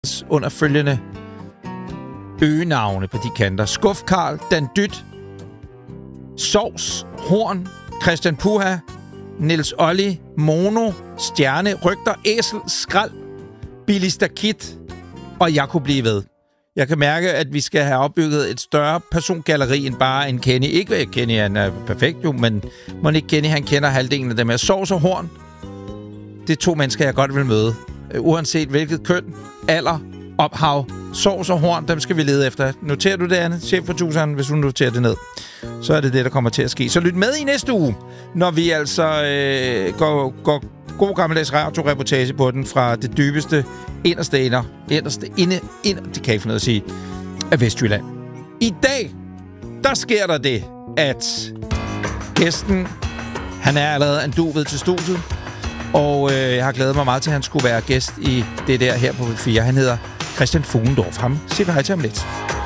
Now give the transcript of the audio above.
under følgende øgenavne på de kanter. Skuf Karl, Dan Dyt, Sovs, Horn, Christian Puha, Niels Olli, Mono, Stjerne, Rygter, Æsel, Skrald, Billy Stakit, og jeg kunne blive ved. Jeg kan mærke, at vi skal have opbygget et større persongalleri end bare en Kenny. Ikke at Kenny, han er perfekt jo, men må ikke Kenny, han kender halvdelen af dem her. Sovs og Horn, det er 2 mennesker, jeg godt vil møde. Uanset hvilket køn, alder, ophav, Sovs og Horn, dem skal vi lede efter. Noterer du det, Anne? Chef for tuseren, hvis du noterer det ned. Så er det det, der kommer til at ske. Så lyt med i næste uge, når vi altså går god gammeldags radioreportage på den fra det dybeste inderste, det kan jeg ikke få noget at sige, af Vestjylland. I dag, der sker der det, at gæsten, han er allerede anduvet til studiet, og jeg har glædet mig meget til, at han skulle være gæst i det der her på 4. Han hedder Christian Fugendorf. Ham siger vi hej til ham lidt.